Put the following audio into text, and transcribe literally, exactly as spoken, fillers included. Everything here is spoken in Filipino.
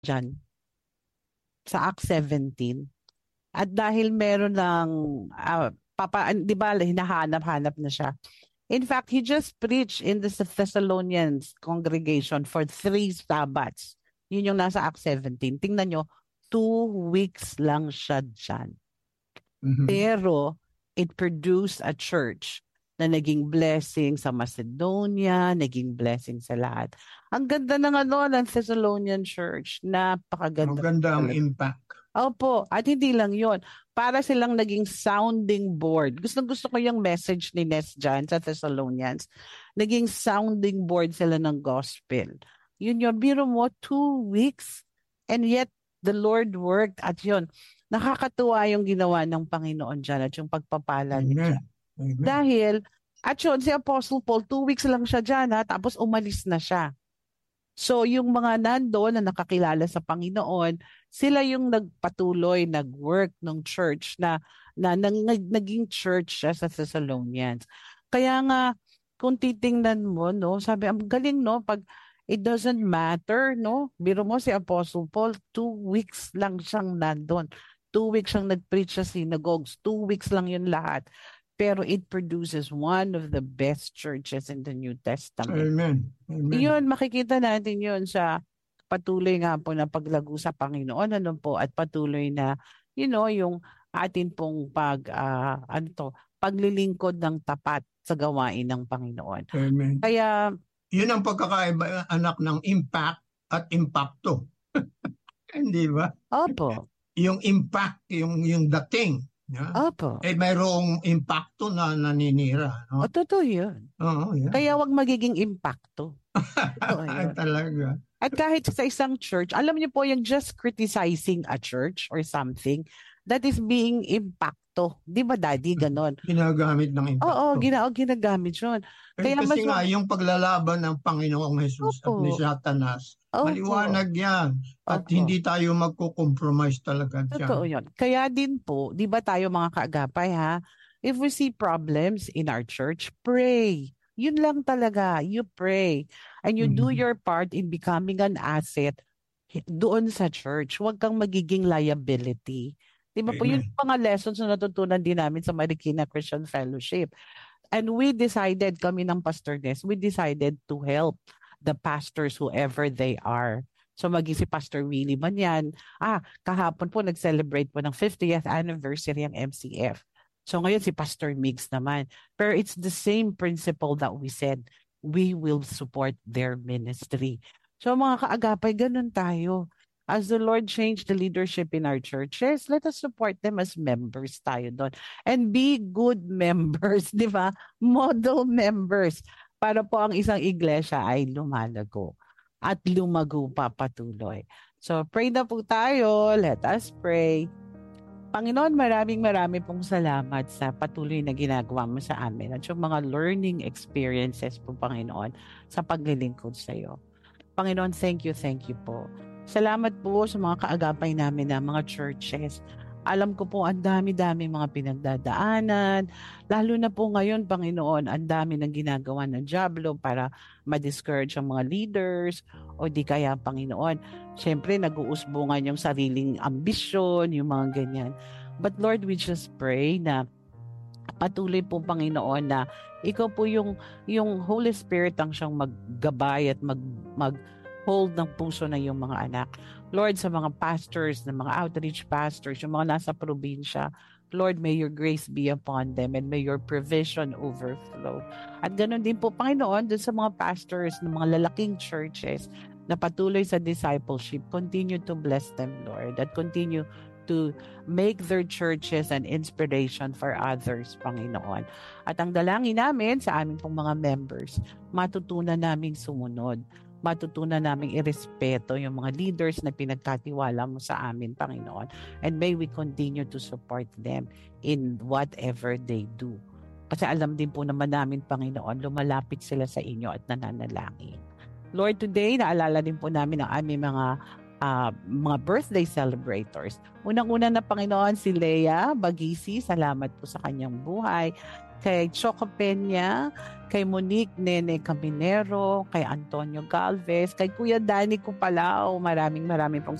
dyan sa Acts seventeen. At dahil meron ng, ah, papa, di ba, hinahanap-hanap na siya. In fact, he just preached in the Thessalonians congregation for three Sabbaths. Yun yung nasa Acts seventeen. Tingnan nyo, two weeks lang siya dyan. Mhm. Pero it produced a church na naging blessing sa Macedonia, naging blessing sa lahat. Ang ganda ng ano ng Thessalonian Church. Ang Napakaganda. ganda ang talaga. impact. Opo, at hindi lang yon. Para silang naging sounding board. Gusto gusto ko yung message ni Nes dyan sa Thessalonians. Naging sounding board sila ng gospel. Yun yun, biro mo, two weeks. And yet, the Lord worked at yun. Nakakatuwa yung ginawa ng Panginoon dyan at yung pagpapala niya dyan. Amen. Amen. Dahil, at yun, si Apostle Paul, two weeks lang siya dyan ha, tapos umalis na siya. So yung mga nandoon na nakakilala sa Panginoon, sila yung nagpatuloy, nag-work ng church na, na, na naging church siya sa Thessalonians. Kaya nga, kung titingnan mo, no, sabi, ang galing, no, pag it doesn't matter, no, biro mo si Apostle Paul, two weeks lang siyang nandun. Two weeks siyang nag-preach sa synagogues. Two weeks lang yun lahat. Pero it produces one of the best churches in the New Testament. Amen. Amen. Yun, makikita natin yun sa patuloy nga po na paglago sa Panginoon, ano po, at patuloy na, you know, yung atin pong pag, uh, ano to, paglilingkod ng tapat sa gawain ng Panginoon. Amen. Kaya, yun ang pagkakaiba, anak, ng impact at impacto. Hindi ba? opo, Yung impact, yung, yung dating. Yeah. opo. Eh, mayroong impacto na naninira. No? O, totoo yun. Oo, yeah. Kaya wag magiging impacto. Totoo yun. Talaga. At kahit sa isang church, alam niyo po yung just criticizing a church or something, that is being impacto. Di ba, Daddy? Ganon. Ginagamit ng impacto. Oo, gina oh, ginagamit yun. Eh, Kaya kasi mas, nga, yung paglalaban ng Panginoong Jesus at Opo. ni Satanas, Opo. maliwanag yan. At Opo. hindi tayo magko-compromise talaga dyan. Totoo yun. Kaya din po, di ba tayo mga kaagapay ha, if we see problems in our church, pray. Yun lang talaga. You pray. And you do Mhm. your part in becoming an asset doon sa church. Huwag kang magiging liability. Di ba po, yun Amen. yung mga lessons na natutunan din namin sa Marikina Christian Fellowship. And we decided, kami ng Pastor Nes, we decided to help the pastors whoever they are. So maging si Pastor Willie man yan. Ah, kahapon po nag-celebrate po ng fiftieth anniversary ang M C F. So ngayon si Pastor Migs naman. Pero it's the same principle that we said. We will support their ministry. So mga kaagapay, ganun tayo. As the Lord changed the leadership in our churches, let us support them as members tayo doon. And be good members, di ba? Model members. Para po ang isang iglesia ay lumalago at lumago pa patuloy. So pray na po tayo. Let us pray. Panginoon, maraming marami pong salamat sa patuloy na ginagawa mo sa amin at yung mga learning experiences po, Panginoon, sa paglilingkod sa iyo. Panginoon, thank you, thank you po. Salamat po sa mga kaagapay namin na mga churches. Alam ko po ang dami-dami mga pinagdadaanan. Lalo na po ngayon, Panginoon, ang dami ng ginagawa ng Diablo para ma-discourage ang mga leaders o di kaya, Panginoon, syempre nag-uusbungan yung sariling ambisyon, yung mga ganyan. But Lord, we just pray na patuloy po, Panginoon, na ikaw po yung, yung Holy Spirit ang siyang maggabay at mag, mag hold ng puso ng iyong mga anak. Lord, sa mga pastors, ng mga outreach pastors, yung mga nasa probinsya, Lord, may your grace be upon them and may your provision overflow. At ganoon din po, Panginoon, dun sa mga pastors ng mga lalaking churches na patuloy sa discipleship, continue to bless them, Lord, at continue to make their churches an inspiration for others, Panginoon. At ang dalangin namin sa aming pong mga members, matutunan naming sumunod, matutunan naming irespeto yung mga leaders na pinagkatiwala mo sa amin, Panginoon. And may we continue to support them in whatever they do. Kasi alam din po naman namin, Panginoon, lumalapit sila sa inyo at nananalangin. Lord, today, naalala din po namin ang aming mga uh, mga birthday celebrators. Unang-una na, Panginoon, si Leia Bagisi, salamat po sa kanyang buhay. kay Choco Peña, kay Monique Nene Caminero, kay Antonio Galvez, kay Kuya Danny Cupalao. Maraming maraming pong